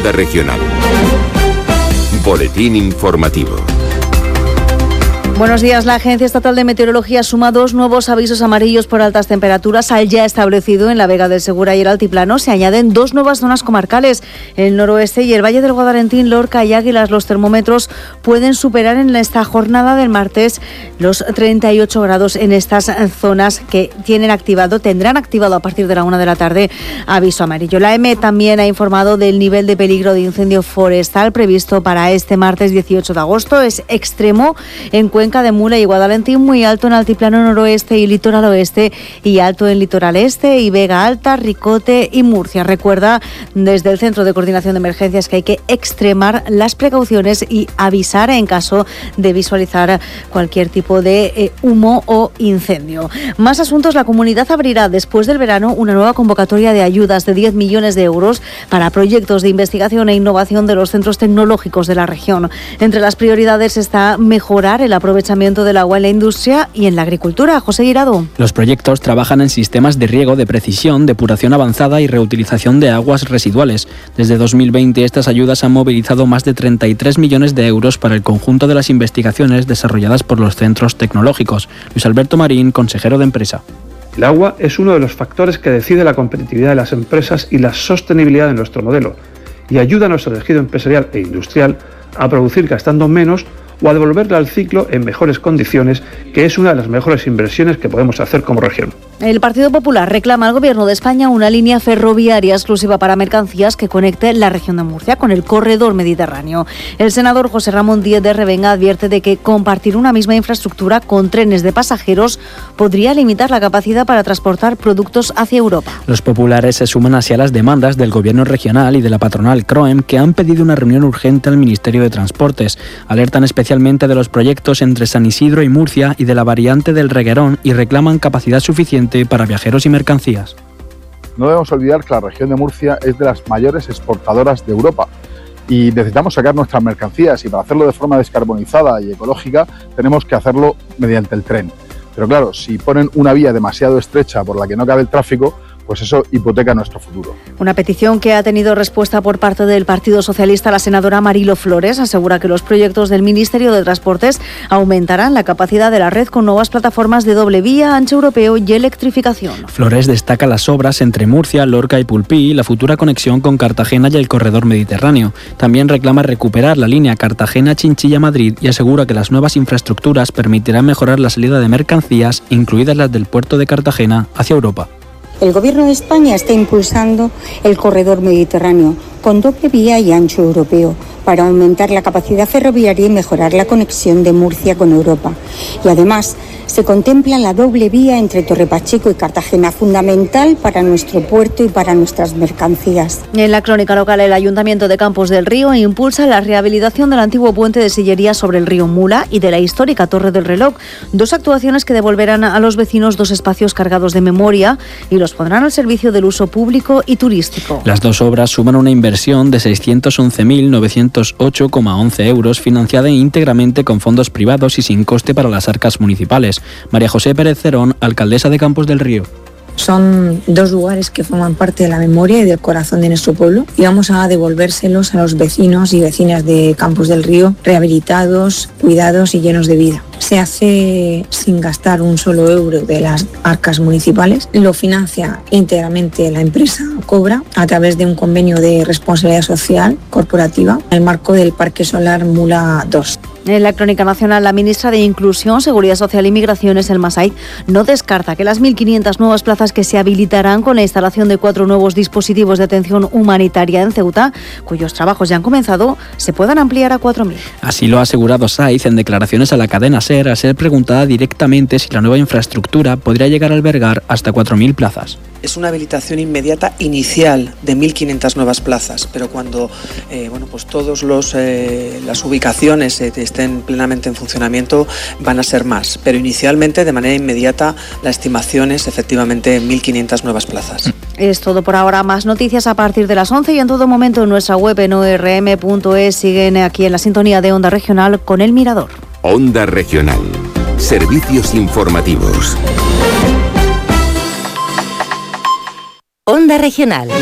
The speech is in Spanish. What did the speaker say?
Onda Regional. Boletín informativo. Buenos días. La Agencia Estatal de Meteorología suma 2 nuevos avisos amarillos por altas temperaturas al ya establecido en la Vega del Segura y el Altiplano. Se añaden 2 nuevas zonas comarcales, el noroeste y el Valle del Guadalentín, Lorca y Águilas. Los termómetros pueden superar en esta jornada del martes los 38 grados en estas zonas que tendrán activado a partir de la 1 de la tarde aviso amarillo. La EME también ha informado del nivel de peligro de incendio forestal previsto para este martes 18 de agosto. Es extremo en Cuenca de Mula y Guadalentín, muy alto en Altiplano noroeste y litoral oeste, y alto en litoral este y Vega Alta, Ricote y Murcia. Recuerda desde el Centro de Coordinación de Emergencias que hay que extremar las precauciones y avisar en caso de visualizar cualquier tipo de humo o incendio. Más asuntos. La comunidad abrirá después del verano una nueva convocatoria de ayudas de 10 millones de euros para proyectos de investigación e innovación de los centros tecnológicos de la región. Entre las prioridades está mejorar el aprovechamiento del agua en la industria y en la agricultura. José Guirado. Los proyectos trabajan en sistemas de riego de precisión, depuración avanzada y reutilización de aguas residuales. Desde 2020 estas ayudas han movilizado más de 33 millones de euros para el conjunto de las investigaciones desarrolladas por los centros tecnológicos. Luis Alberto Marín, consejero de Empresa. El agua es uno de los factores que decide la competitividad de las empresas y la sostenibilidad de nuestro modelo, y ayuda a nuestro tejido empresarial e industrial a producir gastando menos o a devolverla al ciclo en mejores condiciones, que es una de las mejores inversiones que podemos hacer como región. El Partido Popular reclama al Gobierno de España una línea ferroviaria exclusiva para mercancías que conecte la región de Murcia con el corredor mediterráneo. El senador José Ramón Díez de Revenga advierte de que compartir una misma infraestructura con trenes de pasajeros podría limitar la capacidad para transportar productos hacia Europa. Los populares se suman así a las demandas del Gobierno regional y de la patronal CROEM, que han pedido una reunión urgente al Ministerio de Transportes. Alertan especialmente de los proyectos entre San Isidro y Murcia y de la variante del Reguerón y reclaman capacidad suficiente para viajeros y mercancías. No debemos olvidar que la región de Murcia es de las mayores exportadoras de Europa y necesitamos sacar nuestras mercancías, y para hacerlo de forma descarbonizada y ecológica tenemos que hacerlo mediante el tren. Pero claro, si ponen una vía demasiado estrecha por la que no cabe el tráfico, pues eso hipoteca nuestro futuro. Una petición que ha tenido respuesta por parte del Partido Socialista. La senadora Marilo Flores asegura que los proyectos del Ministerio de Transportes aumentarán la capacidad de la red con nuevas plataformas de doble vía, ancho europeo y electrificación. Flores destaca las obras entre Murcia, Lorca y Pulpí, la futura conexión con Cartagena y el corredor mediterráneo. También reclama recuperar la línea Cartagena-Chinchilla-Madrid y asegura que las nuevas infraestructuras permitirán mejorar la salida de mercancías, incluidas las del puerto de Cartagena, hacia Europa. El Gobierno de España está impulsando el corredor mediterráneo con doble vía y ancho europeo para aumentar la capacidad ferroviaria y mejorar la conexión de Murcia con Europa. Y además se contempla la doble vía entre Torrepacheco y Cartagena, fundamental para nuestro puerto y para nuestras mercancías. En la crónica local, el Ayuntamiento de Campos del Río impulsa la rehabilitación del antiguo puente de sillería sobre el río Mula y de la histórica Torre del Reloj, 2 actuaciones que devolverán a los vecinos 2 espacios cargados de memoria y los pondrán al servicio del uso público y turístico. Las 2 obras suman una inversión de 611.908,11 euros, financiada íntegramente con fondos privados y sin coste para las arcas municipales. María José Pérez Cerón, alcaldesa de Campos del Río. Son 2 lugares que forman parte de la memoria y del corazón de nuestro pueblo, y vamos a devolvérselos a los vecinos y vecinas de Campos del Río, rehabilitados, cuidados y llenos de vida. Se hace sin gastar un solo euro de las arcas municipales, lo financia íntegramente la empresa Cobra a través de un convenio de responsabilidad social corporativa en el marco del Parque Solar Mula 2. En la crónica nacional, la ministra de Inclusión, Seguridad Social y Migraciones, Elma Said, no descarta que las 1.500 nuevas plazas que se habilitarán con la instalación de 4 nuevos dispositivos de atención humanitaria en Ceuta, cuyos trabajos ya han comenzado, se puedan ampliar a 4.000. Así lo ha asegurado Said en declaraciones a la cadena SER, a ser preguntada directamente si la nueva infraestructura podría llegar a albergar hasta 4.000 plazas. Es una habilitación inmediata inicial de 1.500 nuevas plazas, pero cuando pues todas las ubicaciones estén plenamente en funcionamiento van a ser más, pero inicialmente de manera inmediata la estimación es efectivamente 1.500 nuevas plazas. Es todo por ahora. Más noticias a partir de las 11 y en todo momento en nuestra web en orm.es. Siguen aquí en la sintonía de Onda Regional con El Mirador. Onda Regional. Servicios informativos. Onda Regional.